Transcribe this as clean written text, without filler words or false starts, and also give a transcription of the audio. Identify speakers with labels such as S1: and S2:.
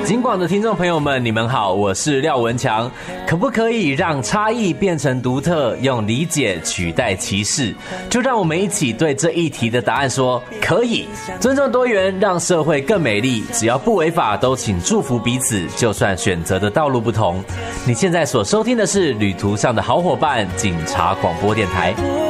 S1: 金广的听众朋友们，你们好，我是廖文强。可不可以让差异变成独特，用理解取代歧视？就让我们一起对这一题的答案说可以。尊重多元，让社会更美丽。只要不违法，都请祝福彼此，就算选择的道路不同。你现在所收听的是旅途上的好伙伴——警察广播电台。